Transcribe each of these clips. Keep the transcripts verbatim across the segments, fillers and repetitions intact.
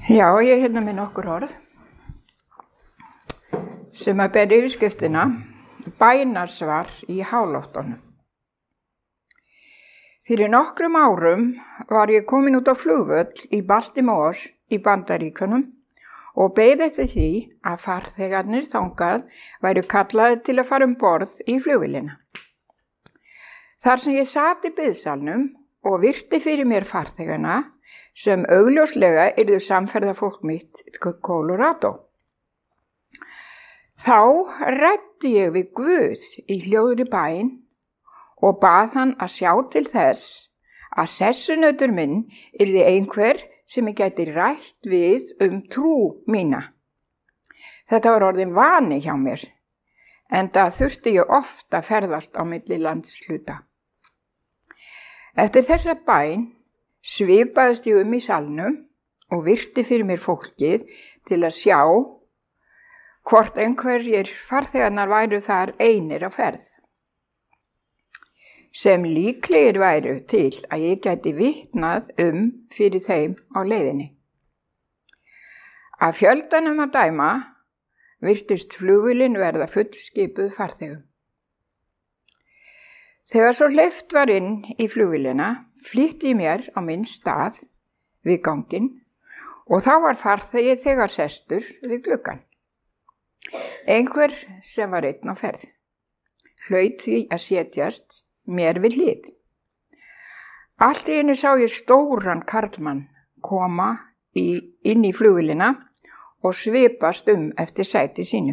Já, ég er hérna með nokkur orð sem að ber yfirskriftina bænarsvar í háloftunum. Fyrir nokkrum árum var ég komin út á flugvöll í Baltimore í Bandaríkjunum og beið eftir því að farþegarnir þangað væru kallaðir til að fara um borð í flugvélina. Þar sem ég sat í biðsalnum og virti fyrir mér farþegana sem augljóslega yrðu samferðafólk mitt til Colorado. Þá ræddi ég við Guð í hljóðri bæn og bað hann að sjá til þess að sessunautur minn yrði einhver sem ég gæti rætt við um trú mína. Þetta var orðin vani hjá mér, enda þurfti ég oft að ferðast á milli landshluta. Eftir þessa bæn svipaðist ég um í salnum og virti fyrir mér fólkið til að sjá hvort einhverjir farþegarnar væru þar einir á ferð, sem líklegir væru til að ég gæti vitnað um fyrir þeim á leiðinni. Af fjöldanum að dæma virtist flugvélin verða fullskipuð farþegum. Þegar svo hleypt var inn í flugvélina flýtti ég mér á minn stað við ganginn og þá var farþegi þegar sestur við gluggann. Einhver sem var einn á ferð hlaut því að setjast mér við hlið. Allt í einu sá ég stóran karlmann koma í, inn í flugvélina og svipast um eftir sæti sínu.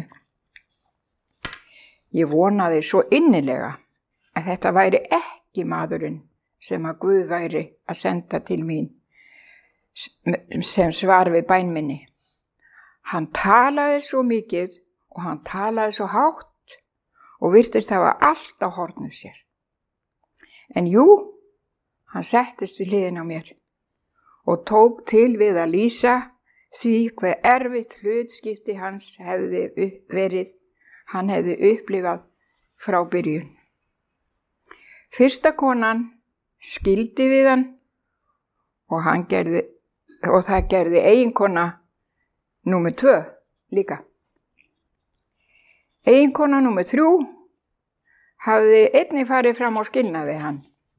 Ég vonaði svo innilega að þetta væri ekki maðurinn sem að Guð væri að senda til mín sem svar við bæn minni. Hann talaði svo mikið og hann talaði svo hátt og virtist hafa allt á hornum sér. En jú, hann settist við hliðina á mér og tók til við að lýsa því hve erfitt hlutskipti hans hefði verið, hann hefði upplifað frá byrjun. Fyrsta konan skildi við hann og, hann gerði, og það gerði eiginkona númer tvö líka. Eiginkona númer þrjú hafði einnig farið fram á skilnaði hann.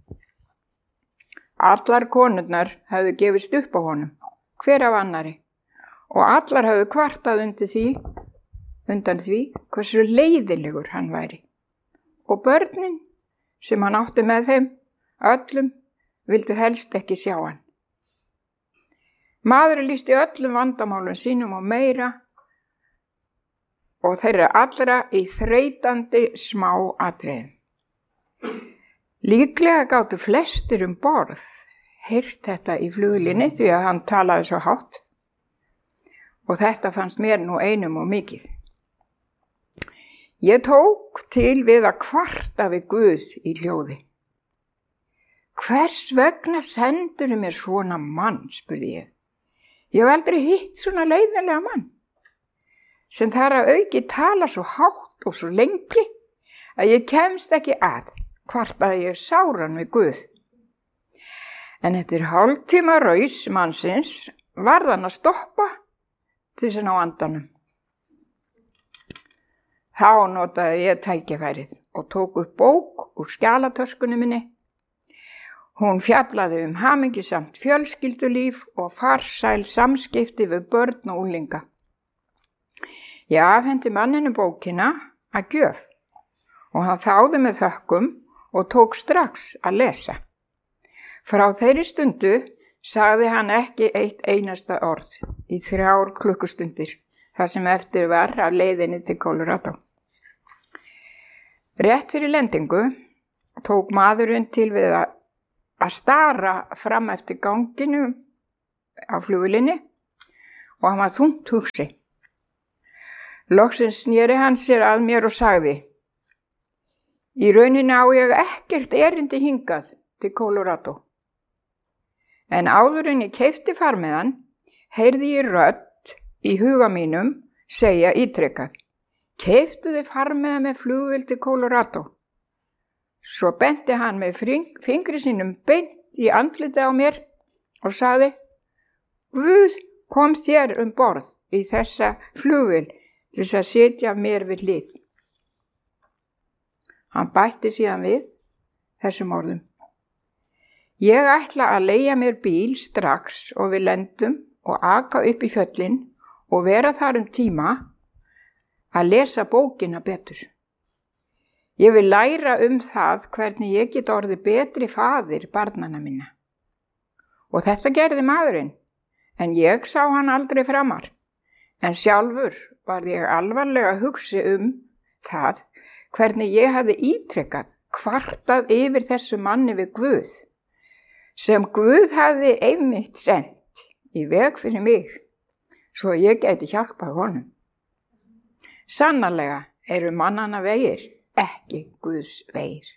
Allar konurnar hafði gefist upp á honum, hver af annari, og allar hafði kvartað undir því, undan því hversu leiðilegur hann væri. Og börnin sem hann átti með þeim, öllum vildu helst ekki sjá hann. Maðurinn lýsti öllum vandamálum sínum og meira og þeirra allra í þreytandi smá atriðum. Líklega gátu flestir um borð heyrt þetta í flugvélinni því að hann talaði svo hátt og þetta fannst mér nú einum og mikið. Ég tók til við að kvarta við Guð í hljóði. Hvers vegna sendurðu mér svona mann, spurði ég. Ég hef aldrei hitt svona leiðinlega mann, sem þar að auki tala svo hátt og svo lengi að ég kemst ekki að, kvartaði ég sáran við Guð. En eftir hálftíma raus mannsins varð hann að stoppa til þess að ná andanum. Þá notaði ég tækifærið og tók upp bók úr skjalatöskunni minni. Hún fjallaði um hamingjusamt fjölskyldulíf og farsæl samskipti við börn og unglinga. Ég afhendi manninu bókina að gjöf og hann þáði með þökkum og tók strax að lesa. Frá þeirri stundu sagði hann ekki eitt einasta orð í þrjár klukkustundir, það sem eftir var af leiðinni til Colorado. Rétt fyrir lendingu tók maðurinn til við að, að stara fram eftir ganginu á flugvélinni og hann var þungt hugsi. Loksins sneri hann sér að mér og sagði: Í rauninni á ég ekkert erindi hingað til Colorado. En áður en ég keypti farmiðan heyrði ég rödd í huga mínum segja ítrekað: Keyptu þið farmiða með flugvél til Colorado? Svo benti hann með fingri sínum beint í andlitið á mér og sagði: Guð komst hér um borð í þessa flugvél til þess að sitja mér við hlið. Hann bætti síðan við þessum orðum: Ég ætla að leigja mér bíl strax og við lendum og aka upp í fjöllin og vera þar um tíma að lesa bókina betur. Ég vil læra um það hvernig ég get orðið betri faðir barnanna minna. Og þetta gerði maðurinn, en ég sá hann aldrei framar. En sjálfur var ég alvarlega að hugsa um það hvernig ég hafði ítrekkað kvartað yfir þessu manni við Guð, sem Guð hafði einmitt sent í veg fyrir mig, svo ég gæti hjálpað honum. Sannarlega eru mannanna vegir ekki Guðs vegir.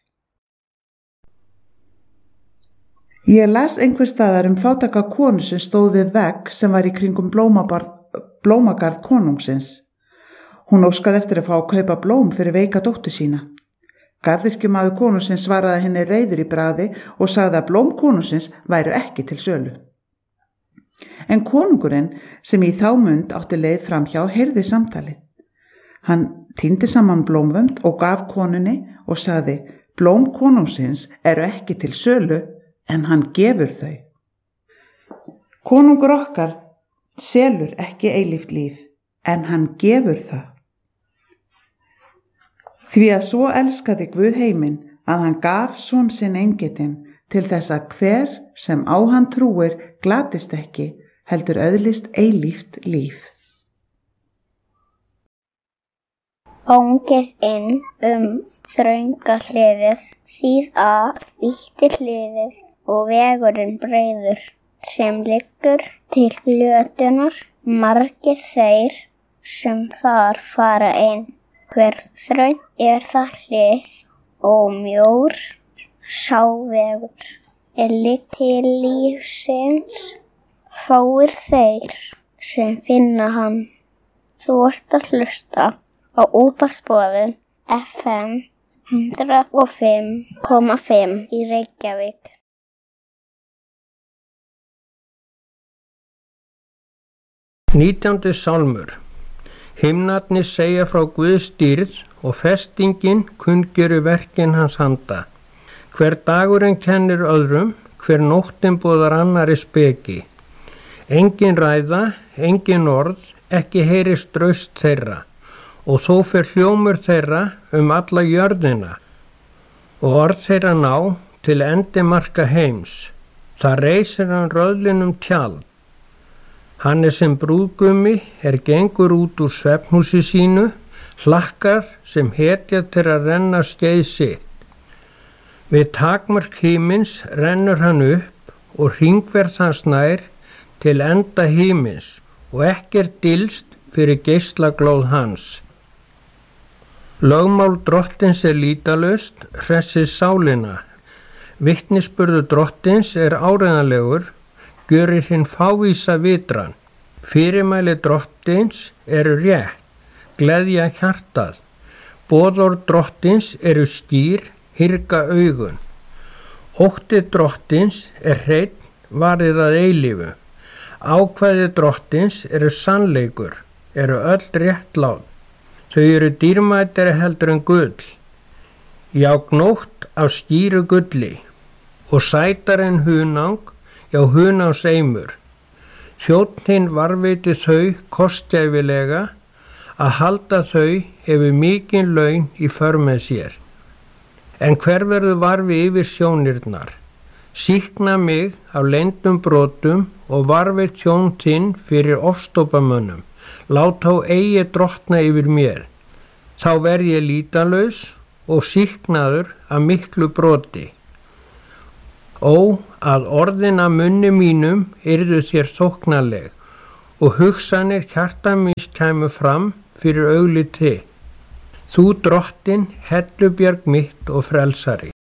Ég las einhver staðar um fátæka konu sem stóð við vegg sem var í kringum blómagarð konungsins. Hún óskaði eftir að fá að kaupa blóm fyrir veika dóttur sína. Garðyrkjumaður konungsins svaraði henni reiður í bragði og sagði að blóm konungsins væru ekki til sölu. En konungurinn, sem í þá mund átti leið framhjá, heyrði samtalið. Hann tíndi saman blómvönd og gaf konunni og sagði: Blóm konungsins eru ekki til sölu, en hann gefur þau. Konungur okkar selur ekki eilíft líf, en hann gefur það. Því að svo elskaði Guð heiminn að hann gaf son sinn eingetinn til þess að hver sem á hann trúir glatist ekki, heldur öðlist eilíft líf. Óngið inn um þrönga hliðið, þýð að vítti hliðið og vegurinn breiður sem liggur til glötunar, margir þeir sem þar fara inn. Hver þröng er það hlið og mjór sá vegur er ligg til lífsins, fáir þeir sem finna hann. Þú ert að hlusta á útvarpsboðun F M hundrað og fimm komma fimm í Reykjavík. Nítjándi sálmur. Himnarnir segja frá Guðs dýrð og festingin kunngerir verkin hans handa. Hver dagurinn kennir öðrum, hver nóttin boðar annari speki. Engin ræða, engin orð, ekki heyrist raust þeirra, og þó fer hljómur þeirra um alla jörðina, og orð þeirra ná til endimarka heims. Það reisir hann röðlinum tjald. Hann er sem brúðgumi er gengur út úr svefnhúsi sínu, hlakkar sem hetja til að renna skeið sitt. Við takmark himins rennur hann upp og hringverð hans nær til enda himins og ekkert dylst fyrir geislaglóð hans. Lögmál drottins er lýtalaust, hressir sálina. Vitnisburður drottins er áreiðanlegur, gjörir hinn fávísa vitran. Fyrirmæli drottins eru rétt, gleðja hjartað. Boðorð drottins eru skýr, hyrga augun. Ótti drottins er hreinn, varið að eilífu. Ákvæði drottins eru sannleikur, eru öll réttlát. Þau eru dýrmætari heldur en gull. Já, gnótt af skýru gulli og sætar en hunang, já hunangs eimur. Þjónninn varveiti þau kostgæfilega, að halda þau hefur mikinn laun í för með sér. En hver verður varfi yfir sjónirnar? Sýkna mig af leyndum brotum og varfi tjón þinn fyrir ofstópamönnum. Lát þá eigi drottna yfir mér. Þá verð ég lýtalaus og sýknaður af miklu broti. Ó, að orðin af munni mínum yrðu þér þóknanleg og hugsanir hjarta míns kæmu fram fyrir augliti. Þú drottin, hellubjarg mitt og frelsari.